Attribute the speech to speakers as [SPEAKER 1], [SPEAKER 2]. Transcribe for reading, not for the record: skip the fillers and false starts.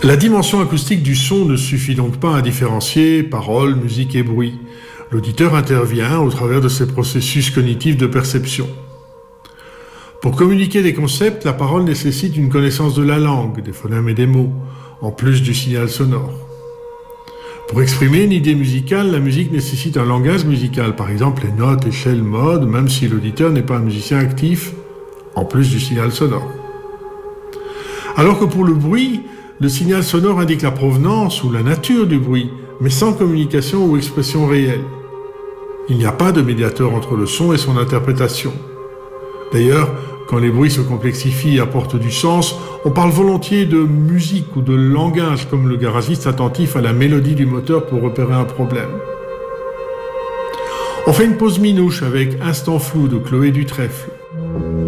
[SPEAKER 1] La dimension acoustique du son ne suffit donc pas à différencier paroles, musique et bruit. L'auditeur intervient au travers de ces processus cognitifs de perception. Pour communiquer des concepts, la parole nécessite une connaissance de la langue, des phonèmes et des mots, en plus du signal sonore. Pour exprimer une idée musicale, la musique nécessite un langage musical, par exemple les notes, échelles, modes, même si l'auditeur n'est pas un musicien actif, en plus du signal sonore. Alors que pour le bruit, le signal sonore indique la provenance ou la nature du bruit, mais sans communication ou expression réelle. Il n'y a pas de médiateur entre le son et son interprétation. D'ailleurs, quand les bruits se complexifient et apportent du sens, on parle volontiers de musique ou de langage, comme le garagiste attentif à la mélodie du moteur pour repérer un problème. On fait une pause minouche avec Instant flou de Chloé Dutrèfle.